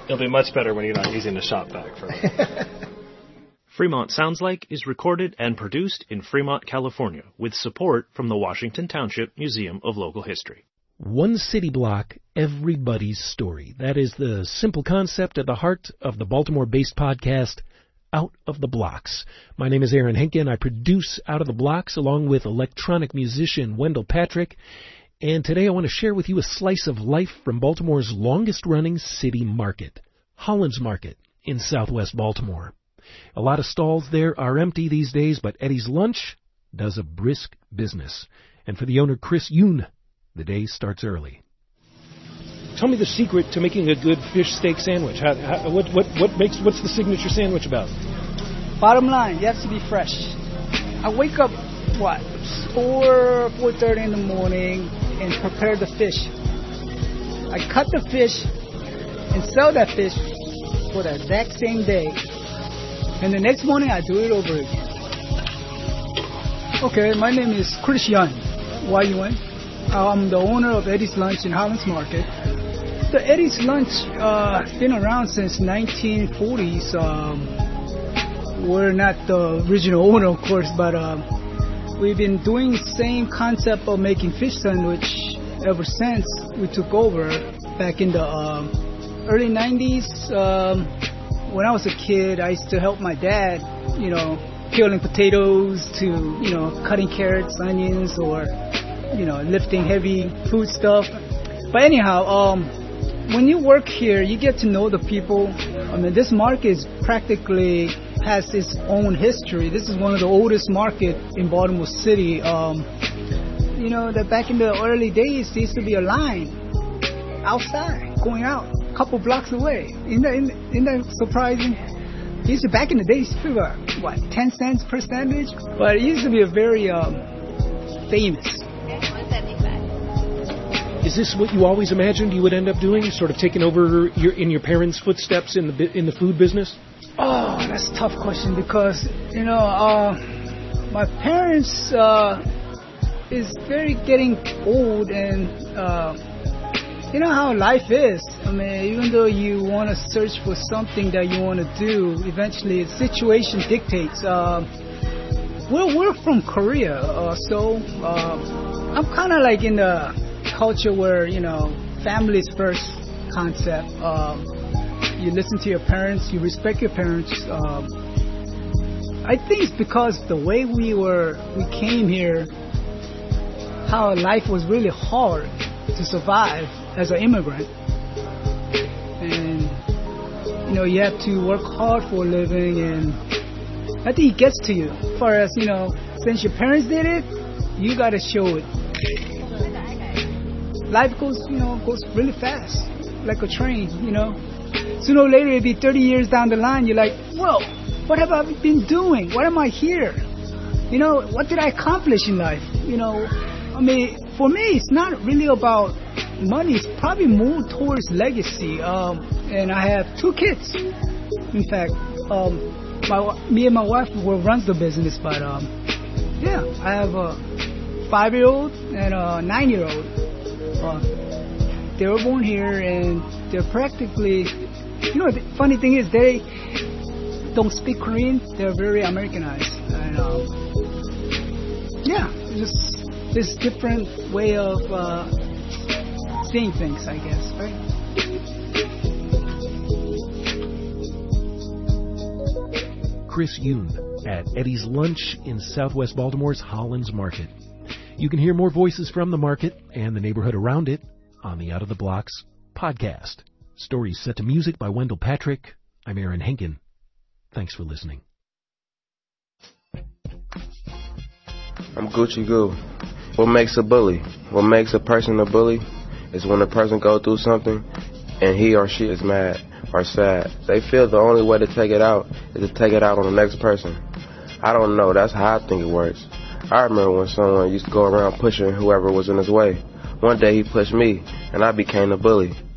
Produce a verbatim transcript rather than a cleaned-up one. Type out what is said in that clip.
It'll be much better when you're not using a shop vac for it. Fremont Sounds Like is recorded and produced in Fremont, California, with support from the Washington Township Museum of Local History. One city block, everybody's story. That is the simple concept at the heart of the Baltimore-based podcast, Out of the Blocks. My name is Aaron Henkin. I produce Out of the Blocks along with electronic musician Wendell Patrick. And today I want to share with you a slice of life from Baltimore's longest-running city market, Holland's Market in southwest Baltimore. A lot of stalls there are empty these days, but Eddie's Lunch does a brisk business. And for the owner, Chris Yoon, the day starts early. Tell me the secret to making a good fish steak sandwich. How, how, what, what, what makes, what's the signature sandwich about? Bottom line, you have to be fresh. I wake up, what, four, four thirty in the morning and prepare the fish. I cut the fish and sell that fish for the exact same day. And the next morning, I do it over again. Okay, my name is Chris Young, Y U N. I'm the owner of Eddie's Lunch in Holland's Market. The Eddie's Lunch uh, has been around since nineteen forties. Um, we're not the original owner, of course, but um, we've been doing the same concept of making fish sandwich ever since we took over back in the um, early nineties. Um, when I was a kid, I used to help my dad, you know, peeling potatoes to, you know, cutting carrots, onions, or, you know, lifting heavy food stuff. But anyhow, um, when you work here, you get to know the people. I mean, this market is practically has its own history. This is one of the oldest market in Baltimore City. Um, you know, that back in the early days, there used to be a line outside going out a couple blocks away. Isn't that, isn't that surprising? It used to, back in the days, figure, what, ten cents per sandwich? But it used to be a very um, famous. Is this what you always imagined you would end up doing, sort of taking over your, in your parents' footsteps in the in the food business? Oh, that's a tough question because, you know, uh, my parents uh, is very getting old, and uh, you know how life is. I mean, even though you want to search for something that you want to do, eventually the situation dictates. Uh, we're, we're from Korea, uh, so uh, I'm kind of like in the culture where, you know, family's first concept. Um, you listen to your parents, you respect your parents. Um, I think it's because the way we were, we came here, how life was really hard to survive as an immigrant. And, you know, you have to work hard for a living, and I think it gets to you. As far as, you know, since your parents did it, you got to show it. Life goes, you know, goes really fast, like a train, you know. Sooner or later, it'll be thirty years down the line, you're like, whoa, what have I been doing? Why am I here? You know, what did I accomplish in life? You know, I mean, for me, it's not really about money. It's probably more towards legacy. Um, and I have two kids. In fact, um, my, me and my wife will runs the business, but um, yeah, I have a five-year-old and a nine-year-old. Uh, they were born here, and they're practically, you know, the funny thing is they don't speak Korean. They're very Americanized. And um, yeah, just this different way of uh, seeing things, I guess, right? Chris Yoon at Eddie's Lunch in southwest Baltimore's Holland's Market. You can hear more voices from the market and the neighborhood around it on the Out of the Blocks podcast. Stories set to music by Wendell Patrick. I'm Aaron Henkin. Thanks for listening. I'm Gucci Goo. What makes a bully? What makes a person a bully is when a person goes through something and he or she is mad or sad. They feel the only way to take it out is to take it out on the next person. I don't know. That's how I think it works. I remember when someone used to go around pushing whoever was in his way. One day he pushed me, and I became a bully.